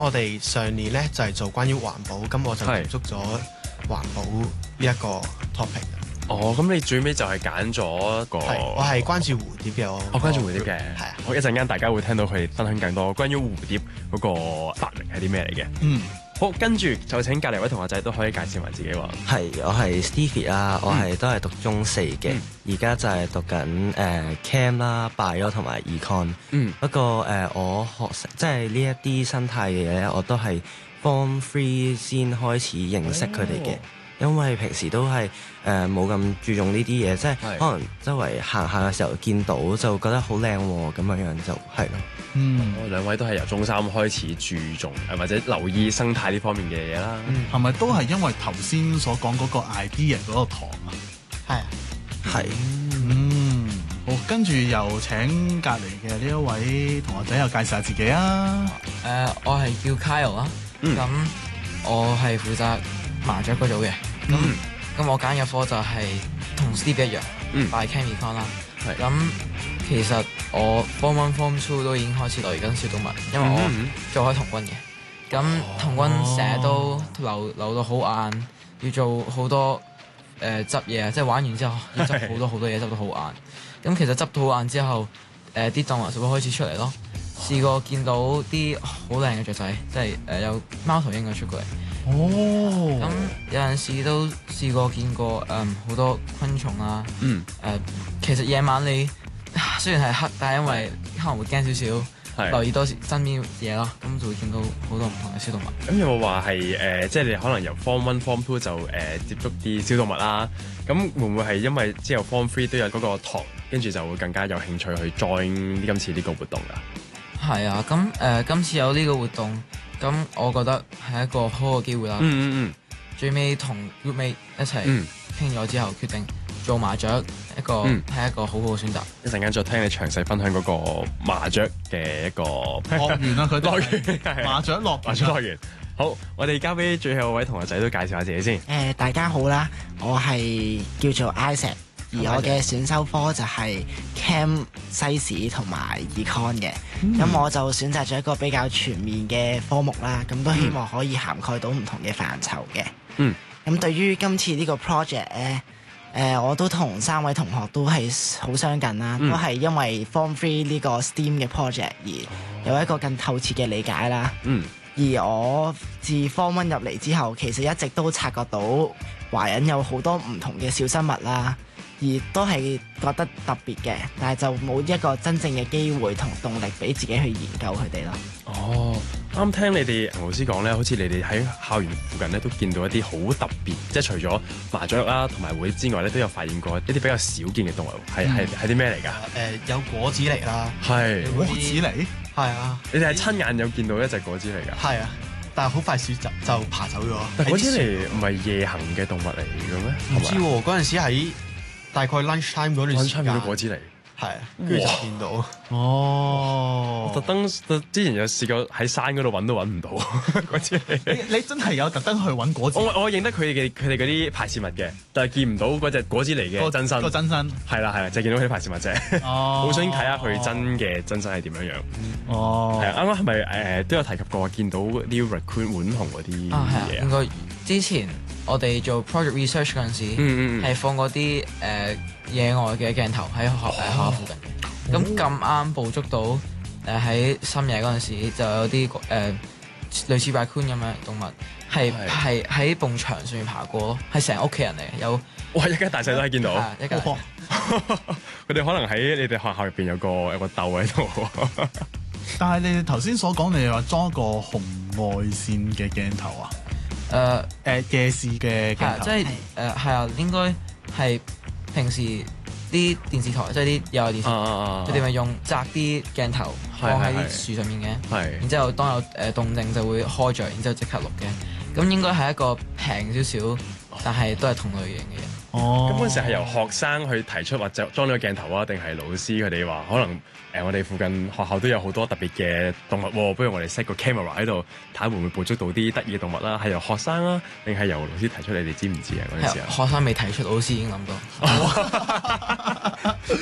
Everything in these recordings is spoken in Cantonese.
我哋上年咧就係做關於環保，咁我就接觸咗環保呢一個 topic。 哦，咁你最尾就係揀咗個， 我係關注蝴蝶嘅。 我關注蝴蝶嘅， 係啊。 好，一陣間大家會聽到佢哋分享更多關於蝴蝶嗰個發明係啲咩嚟嘅。好，跟住就請隔離位同學仔都可以介紹埋自己喎。 我係 Stevie 啦，我都係讀中四嘅，而家就係讀緊Chem 啦、Bio 同埋 Econ。不過我學即係呢一啲生態嘅嘢咧，我都係 Form 3先開始認識佢哋嘅。因為平時都係冇咁注重呢啲嘢，即係可能周圍行下嘅時候見到就覺得好靚喎，咁樣就係咯。 兩位都係由中三開始注重或者留意生態呢方面嘅嘢啦。 係咪都係因為頭先所講嗰個 idea 嗰個堂啊？ 係啊， 係。 好，跟住又請隔離嘅呢一位同學仔又介紹下自己啊。 我係叫 Kyle 啦。咁我係負責麻雀嗰組嘅。咁我揀嘅科就係同 Steve 一樣，Biochem Econ 啦。咁其實我 Form 1、Form 2都已經開始留意緊小動物，因為我做開童軍嘅。咁童軍成日都留到好晏，要做好多執嘢啊，即係玩完之後要執好多嘢，執到好晏。咁其實執到好晏之後，啲動物就會開始出嚟咯。試過見到啲好靚嘅雀仔，即係有貓頭鷹嘅出過嚟。咁有陣時都試過見過好多昆蟲啊。其實夜晚你雖然係黑，但係因為可能會驚少少，留意多身邊嘢咯，咁就會見到好多唔同嘅小動物。 咁有冇話係即係你可能由 Form 1、Form 2就接觸啲小動物啦？咁會唔會係因為之後 Form 3都有嗰個堂，跟住就會更加有興趣去 join 今次呢個活動㗎？ 係啊，咁今次有呢個活動。咁我覺得係一個好嘅機會啦。最尾同 groupmate 一齊傾咗之後，決定做麻雀係一個好好嘅選擇。 一陣間再聽你詳細分享嗰個麻雀嘅一個樂園啊，佢哋樂園麻雀樂園。 好，我哋交俾最後一位同學仔都介紹下自己先。 大家好啦，我係叫做 Isaac。而我嘅選修科就係 Chem 西史同埋 Econ 嘅，咁我就選擇咗一個比較全面嘅科目啦，咁都希望可以涵蓋到唔同嘅範疇嘅。咁對於今次呢個 project 咧，我都同3位同學都係好相近啦，都係因為 Form 3呢個 STEAM 嘅 project 而有一個更透徹嘅理解啦。而我自 Form 1入嚟之後，其實一直都察覺到華人有好多唔同嘅小生物啦。而都係覺得特別嘅，但係就冇一個真正嘅機會同動力俾自己去研究佢哋咯。 啱聽你哋老師講咧，好似你哋喺校園附近咧都見到一啲好特別，即係除咗麻雀啦同埋蝴蝶之外咧，都有發現過一啲比較少見嘅動物，係啲咩嚟㗎？ 有果子狸啦。 係果子狸？ 係啊。 你哋係親眼有見到一隻果子狸㗎？ 係啊，但係好快就爬走咗。 但果子狸唔係夜行嘅動物嚟嘅咩？ 唔知喎，嗰陣時喺大概 lunch time 嗰段時間見到果子狸， 係，跟住就見到。 我特登之前有試過喺山嗰度揾都揾唔到果子狸。 你真係有特登去揾果子狸？ 我認得佢哋嗰啲排泄物嘅，但係見唔到嗰隻果子狸嘅真身。 個真身係啦，就見到佢啲排泄物啫。好想睇下佢真身係點樣樣。係啊，啱啱係咪都有提及過見到啲 raccoon 浣熊嗰啲嘢？ 應該之前我哋做 project research 嗰陣時，係放嗰啲野外嘅鏡頭喺學校附近嘅。咁咁啱捕捉到喺深夜嗰陣時，就有啲類似 raccoon 咁樣動物，係喺埲牆上面爬過咯，係成屋企人嚟嘅，有一家大細都係見到。 一家。 佢哋可能喺你哋學校入邊有個竇喺度。 但係你哋頭先所講，你哋話裝一個紅外線嘅鏡頭啊？夜視嘅鏡頭， 即係係啊，應該係平時啲電視台，即係啲有電視台，佢哋咪用窄啲鏡頭放喺啲樹上面嘅，然之後當有動靜就會開着，然之後即刻錄嘅。咁應該係一個平少少，但係都係同類型嘅嘢。 咁嗰陣時係由學生去提出或者裝呢個鏡頭啊，定係老師佢哋話可能我哋附近學校都有好多特別嘅動物喎，不如我哋 set 個 camera 喺度睇下會唔會捕捉到啲得意嘅動物啦？係由學生啊，定係由老師提出？你哋知唔知啊？嗰陣時學生未提出，老師已經諗到。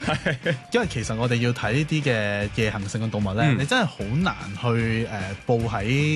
因為其實我哋要睇呢啲嘅夜行性嘅動物咧，你真係好難去報喺